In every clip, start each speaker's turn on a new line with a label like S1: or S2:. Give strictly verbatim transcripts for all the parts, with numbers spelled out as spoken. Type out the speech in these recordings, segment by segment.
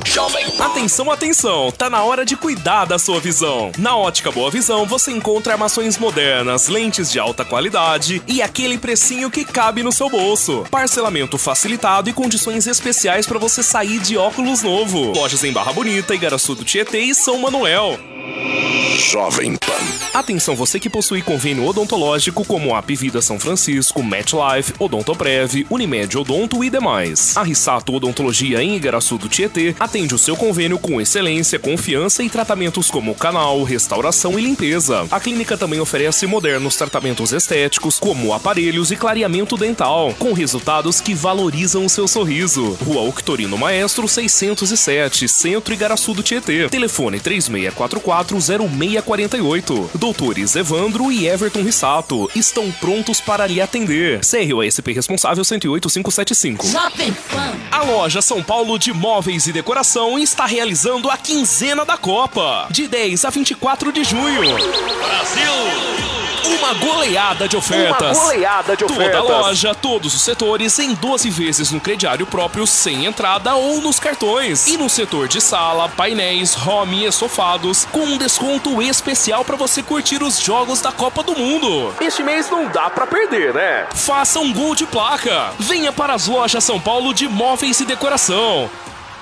S1: Jovem Pan. Atenção, atenção, tá na hora de cuidar da sua visão. Na Ótica Boa Visão você encontra armações modernas, lentes de alta qualidade e aquele precinho que cabe no seu bolso. Parcelamento facilitado e condições especiais para você sair de óculos novo. Lojas em Barra Bonita, Igaraçu do Tietê e São Manuel. Jovem Pan. Atenção, você que possui convênio odontológico como a Apivida São Francisco, MetLife, Odontoprev, Unimed Odonto e demais. A Rissato Odontologia em Igaraçu do Tietê atende o seu convênio com excelência, confiança e tratamentos como canal, restauração e limpeza. A clínica também oferece modernos tratamentos estéticos como aparelhos e clareamento dental, com resultados que valorizam o seu sorriso. Rua Octorino Maestro seiscentos e sete, Centro Igaraçu do Tietê. Telefone três seis quatro quatro zero seis quatro oito. Doutores Evandro e Everton Rissato estão prontos para lhe atender. C R O S P responsável cento e oito cinco sete cinco.
S2: Jovem Pan.
S1: A loja São Paulo de Móveis e Decoração está realizando a quinzena da Copa, de dez a vinte e quatro de junho. Brasil! Uma goleada de ofertas.
S3: Uma goleada de ofertas.
S1: Toda a loja, todos os setores em doze vezes no crediário próprio sem entrada ou nos cartões. E no setor de sala, painéis, home e estofados, com um desconto especial para você curtir os jogos da Copa do Mundo.
S3: Este mês não dá pra perder, né?
S1: Faça um gol de placa. Venha para as lojas São Paulo de Móveis e Decoração.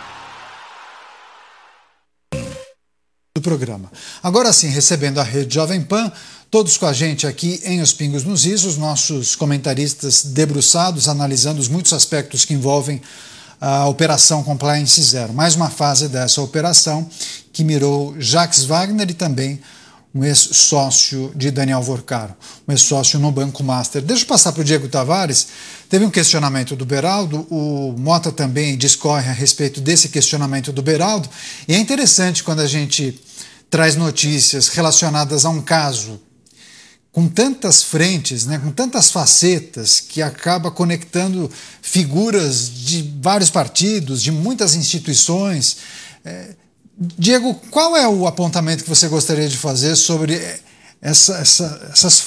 S4: Do programa. Agora sim, recebendo a Rede Jovem Pan, todos com a gente aqui em Os Pingos nos Is, os nossos comentaristas debruçados, analisando os muitos aspectos que envolvem a Operação Compliance Zero. Mais uma fase dessa operação que mirou Jacques Wagner e também um ex-sócio de Daniel Vorcaro, um ex-sócio no Banco Master. Deixa eu passar para o Diego Tavares. Teve um questionamento do Beraldo, o Mota também discorre a respeito desse questionamento do Beraldo, e é interessante quando a gente traz notícias relacionadas a um caso com tantas frentes, né, com tantas facetas, que acaba conectando figuras de vários partidos, de muitas instituições. É, Diego, qual é o apontamento que você gostaria de fazer sobre essa, essa, essas